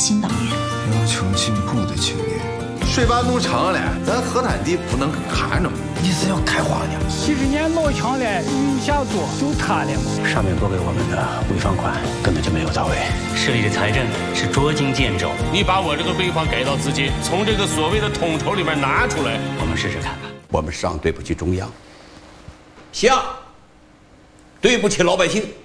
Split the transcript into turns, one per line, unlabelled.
新党员。
要求进步的青年。
水坝弄长了，咱河滩地不能看着吗？
你是要开花呢
70年老墙了，雨下多就塌了嘛。
上面拨给我们的违放款根本就没有到位，
市里的财政是捉襟见肘。
你把我这个违法改造资金从这个所谓的统筹里面拿出来，
我们试试看吧。
我们上对不起中央，下对不起老百姓。